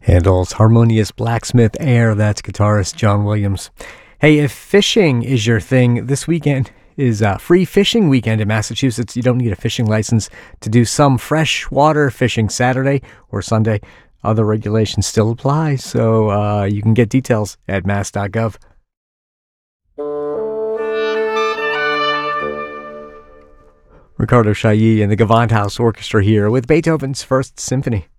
Handel's Harmonious Blacksmith Air, that's guitarist John Williams. Hey, if fishing is your thing, this weekend is free fishing weekend in Massachusetts. You don't need a fishing license to do some freshwater fishing Saturday or Sunday. Other regulations still apply, so you can get details at mass.gov. Ricardo Chailly and the Gewandhaus Orchestra here with Beethoven's First Symphony.